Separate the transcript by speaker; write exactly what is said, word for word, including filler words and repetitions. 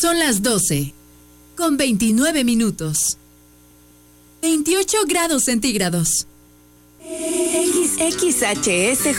Speaker 1: Son las doce, con veintinueve minutos. veintiocho grados centígrados.
Speaker 2: X H S